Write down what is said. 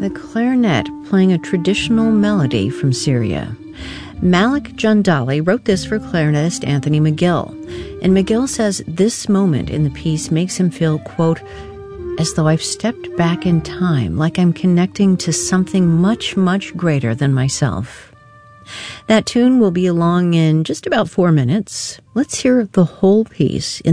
the clarinet playing a traditional melody from Syria. Malik Jandali wrote this for clarinetist Anthony McGill, and McGill says this moment in the piece makes him feel, quote, as though I've stepped back in time, like I'm connecting to something much, much greater than myself. That tune will be along in just about 4 minutes. Let's hear the whole piece in